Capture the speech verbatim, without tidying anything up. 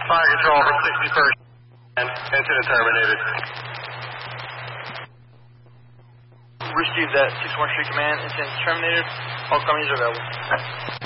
Fire control for sixty-first and incident terminated. Received that. sixty-first Street Command, incident terminated. All companies are available.